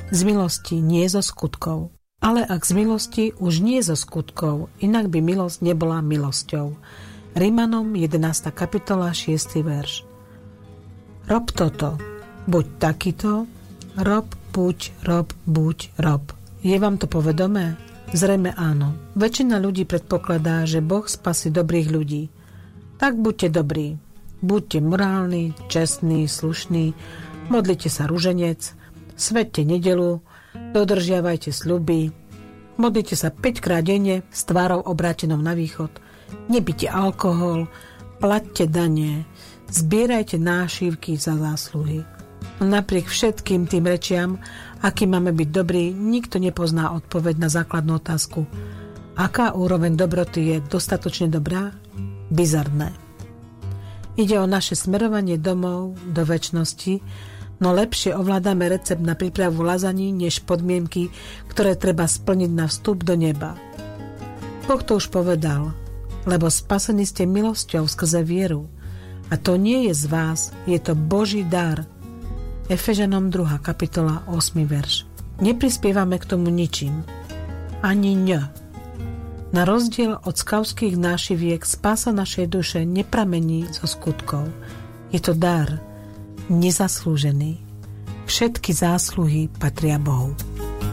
Z milosti, nie zo skutkov. Ale ak z milosti, už nie zo skutkov, inak by milosť nebola milosťou. Rimanom 11. kapitola 6. verš. Rob toto, buď takýto, rob, buď rob. Je vám to povedomé? Zrejme áno. Väčšina ľudí predpokladá, že Boh spasí dobrých ľudí. Tak buďte dobrí. Buďte morálni, čestní, slušní, modlite sa ruženec, sväťte nedeľu, dodržiavajte sľuby, modlite sa 5-krát denne s tvárou obrátenou na východ, nepite alkohol, plaťte dane, zbierajte nášivky za zásluhy. Napriek všetkým tým rečiam, aký máme byť dobrí, nikto nepozná odpoveď na základnú otázku. Aká úroveň dobroty je dostatočne dobrá? Bizarné. Ide o naše smerovanie domov do večnosti, no lepšie ovládame recept na prípravu lazaní, než podmienky, ktoré treba splniť na vstup do neba. Boh to už povedal, lebo spasení ste milosťou skrze vieru. A to nie je z vás, je to Boží dar. Efežanom 2. kapitola 8. verš. Neprispievame k tomu ničím. Ani ň. Na rozdiel od skauských nášiviek spása našej duše nepramení zo skutkov. Je to dar, nezaslúžený. Všetky zásluhy patria Bohu.